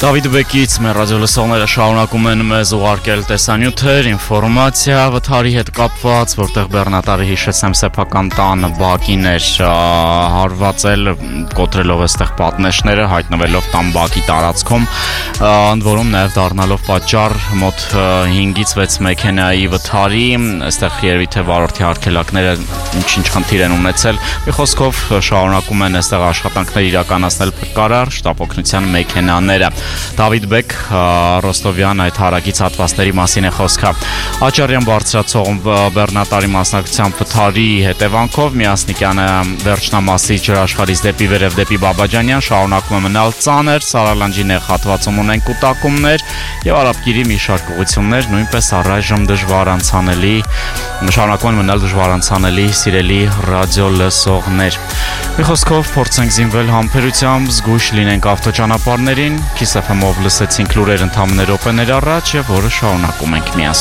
Դավիթ Բեկից մեր ռադիո լսողները շարունակում են մեզ ուղարկել տեսանյութեր, ինֆորմացիա վթարի հետ կապված, որտեղ բեռնատարի հիշեցեմ սեփական տան բակին էր հարվածել, կոտրելով այստեղ պատնեշները, հայտնվելով տան բակի տարածքում, ընդ որում նաև դառնալով պատճառ մոտ 5-ից 6 մեքենայի վթարի, այստեղ երևի թե վարորդի արգելակները ինչ խնդիր են ունեցել։ Մի խոսքով շարունակում են այստեղ աշխատանքներ իրականացնել փրկարար, շտապօգնության մեքենաները։ Դավիթ Բեկ, Ռոստովյան այդ հարակից հատվածների մասին է խոսքը։ Աճարյան բարձրացող բեռնատարի մասնակցությամբ վթարի հետևանքով Միասնիկյանը վերջնամասի ջրաշխարհից դեպի վերև դեպի Բաբաջանյան շարունակում է մնալ ծանր, Սարալանջի նեղ հատվածում ունեն կուտակումներ եւ Արաբկիրի մի շարք ուղղություններ նույնպես առայժմ դժվար անցանելի, շարունակում են մնալ դժվար անցանելի, սիրելի ռադիո լսողներ։ Մի խոսքով փորձենք զինվել համբերությամբ, զգույշ լինենք ավտոճանապարհներին, Kiss FM-ով լսեցինք լուրեր ընդամենը րոպեներ առաջ եւ որը շարունակում ենք միասին։